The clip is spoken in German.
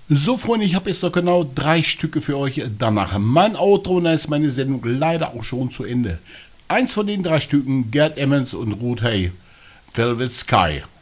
So, Freunde, ich habe jetzt noch genau 3 Stücke für euch. Danach mein Outro und dann ist meine Sendung leider auch schon zu Ende. Eins von den 3 Stücken, Gerd Emmons und Ruth Hay, Velvet Sky.